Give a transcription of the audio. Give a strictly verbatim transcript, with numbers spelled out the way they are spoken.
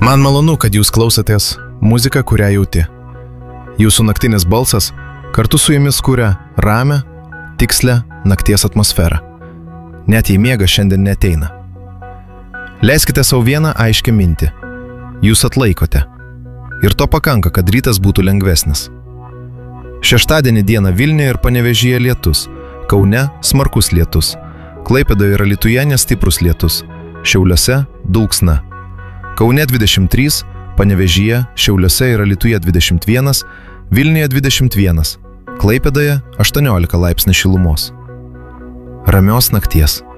Man malonu, kad jūs klausotės muziką, kurią jauti. Jūsų naktinis balsas kartu su jumis kuria ramią, tikslę nakties atmosferą. Net jei miegas šiandien neateina. Leiskite savo vieną aiškę mintį. Jūs atlaikote. Ir to pakanka, kad rytas būtų lengvesnis. Šeštadienį dieną Vilniuje ir Panevėžyje lietus, Kaune smarkus lietus, Klaipėdoje ir Alytuje nestiprus lietus, Šiauliuose dulksna. Kaune dvidešimt trys, Panevėžyje, Šiauliuose ir Alytuje dvidešimt vienas, Vilniuje dvidešimt vienas, Klaipėdoje aštuoniolika laipsnių šilumos. Ramios nakties.